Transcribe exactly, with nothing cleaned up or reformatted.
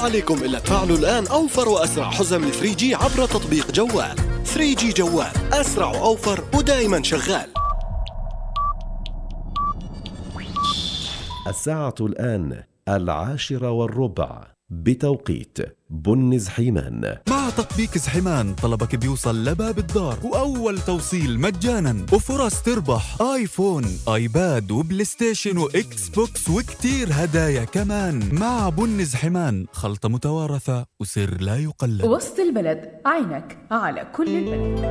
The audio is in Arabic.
عليكم إلا تفعلوا الآن أوفر وأسرع حزم ثري جي عبر تطبيق جوال. ثري جي جوال، أسرع وأوفر ودائما شغال. الساعة الآن العاشرة والربع بتوقيت بن زحيمان. مع تطبيق زحيمان طلبك بيوصل لباب الدار وأول توصيل مجانا وفرص تربح آيفون، آيباد وبلاي ستيشن وإكس بوكس وكتير هدايا كمان. مع بن زحيمان خلطة متوارثة وسر لا يقلد. وسط البلد، عينك على كل البلد.